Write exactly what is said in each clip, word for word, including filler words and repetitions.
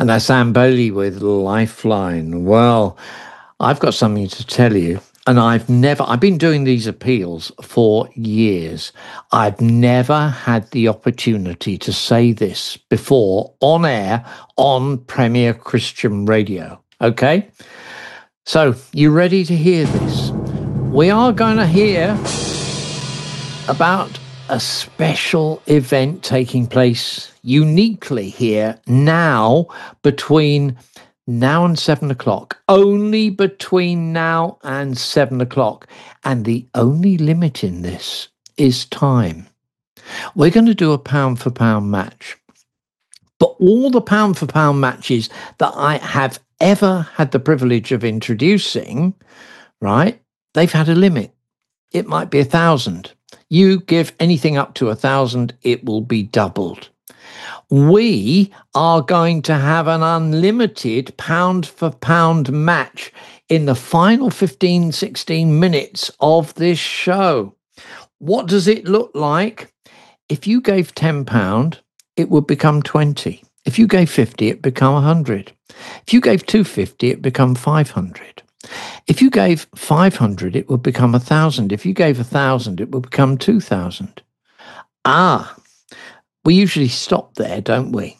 And that's Anne Bailey with Lifeline. Well, I've got something to tell you. And I've never, I've been doing these appeals for years. I've never had the opportunity to say this before on air on Premier Christian Radio. Okay? So, you ready to hear this? We are going to hear about a special event taking place uniquely here now between now and seven o'clock, only between now and seven o'clock. And the only limit in this is time. We're going to do a pound for pound match. But all the pound for pound matches that I have ever had the privilege of introducing, right, they've had a limit. It might be a thousand. You give anything up to a thousand, it will be doubled. We are going to have an unlimited pound for pound match in the final fifteen, sixteen minutes of this show. What does it look like? If you gave ten pounds, it would become twenty. If you gave fifty, it become one hundred. If you gave two hundred fifty, it become five hundred. If you gave five hundred, it would become one thousand. If you gave one thousand, it would become two thousand. Ah, we usually stop there, don't we?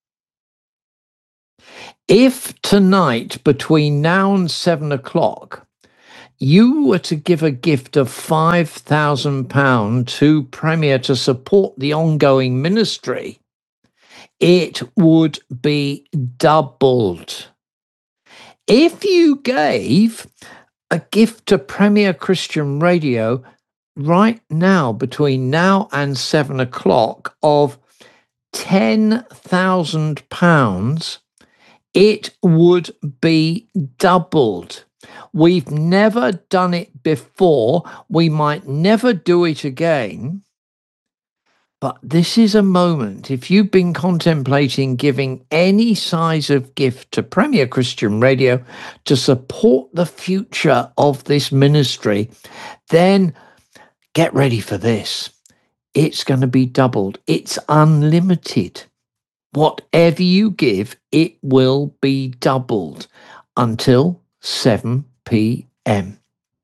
If tonight, between now and seven o'clock, you were to give a gift of five thousand pounds to Premier to support the ongoing ministry, it would be doubled. If you gave a gift to Premier Christian Radio right now, between now and seven o'clock, of ten thousand pounds, it would be doubled. We've never done it before. We might never do it again. But this is a moment, if you've been contemplating giving any size of gift to Premier Christian Radio to support the future of this ministry, then get ready for this. It's going to be doubled. It's unlimited. Whatever you give, it will be doubled until seven p.m.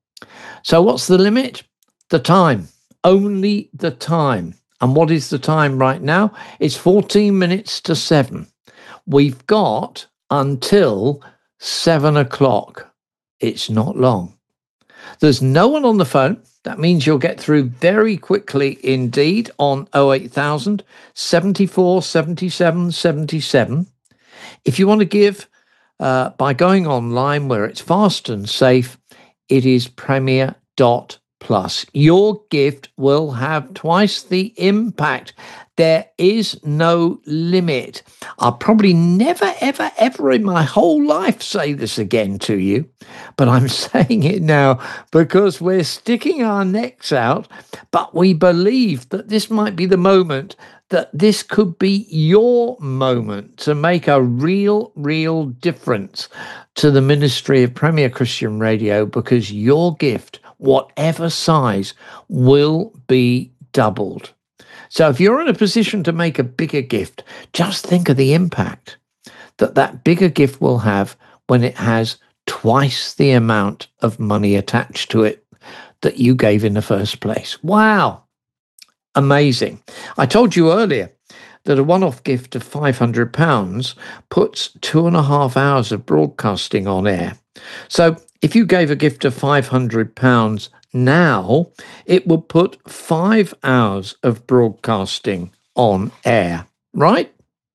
So what's the limit? The time. Only the time. And what is the time right now? It's fourteen minutes to seven. We've got until seven o'clock. It's not long. There's no one on the phone. That means you'll get through very quickly indeed on oh eight thousand, seventy-four, seventy-seven, seventy-seven. If you want to give uh, by going online where it's fast and safe, it is premier dot plus. Your gift will have twice the impact. There is no limit. I'll probably never, ever, ever in my whole life say this again to you, but I'm saying it now because we're sticking our necks out, but we believe that this might be the moment, that this could be your moment to make a real, real difference to the ministry of Premier Christian Radio, because your gift, whatever size, will be doubled. So if you're in a position to make a bigger gift, just think of the impact that that bigger gift will have when it has twice the amount of money attached to it that you gave in the first place. Wow. Amazing. I told you earlier that a one-off gift of five hundred pounds puts two and a half hours of broadcasting on air. So if you gave a gift of five hundred pounds now, it would put five hours of broadcasting on air, right?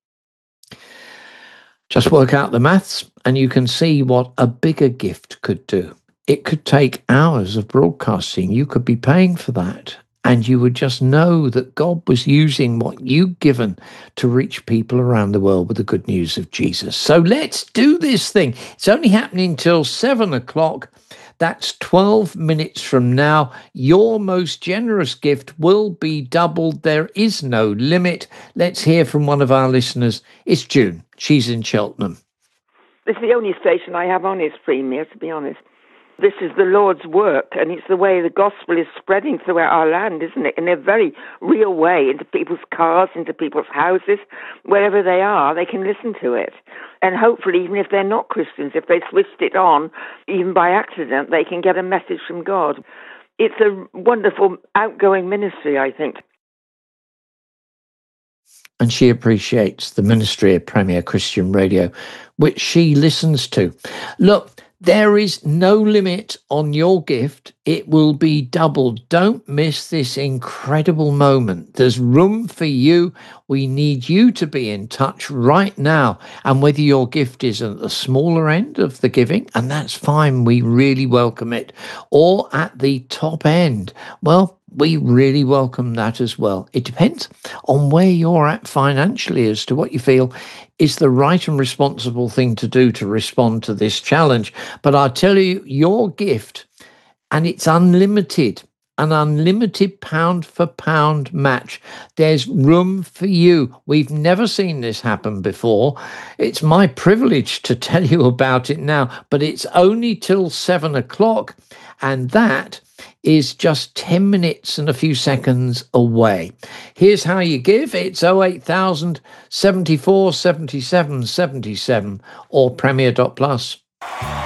Just work out the maths and you can see what a bigger gift could do. It could take hours of broadcasting. You could be paying for that. And you would just know that God was using what you've given to reach people around the world with the good news of Jesus. So let's do this thing. It's only happening till seven o'clock. That's twelve minutes from now. Your most generous gift will be doubled. There is no limit. Let's hear from one of our listeners. It's June. She's in Cheltenham. This is the only station I have on is Premier, to be honest. This is the Lord's work, and it's the way the gospel is spreading throughout our land, isn't it? In a very real way, into people's cars, into people's houses, wherever they are, they can listen to it. And hopefully, even if they're not Christians, if they switched it on, even by accident, they can get a message from God. It's a wonderful outgoing ministry, I think. And she appreciates the ministry of Premier Christian Radio, which she listens to. Look, there is no limit on your gift. It will be doubled. Don't miss this incredible moment. There's room for you. We need you to be in touch right now. And whether your gift is at the smaller end of the giving, and that's fine, we really welcome it, or at the top end, well, we really welcome that as well. It depends on where you're at financially as to what you feel is the right and responsible thing to do to respond to this challenge. But I tell you, your gift, and it's unlimited, an unlimited pound for pound match. There's room for you. We've never seen this happen before. It's my privilege to tell you about it now, but it's only till seven o'clock, and that is just ten minutes and a few seconds away. Here's how you give. It's oh eight thousand, seventy-four, seventy-seven, seventy-seven or premier dot plus.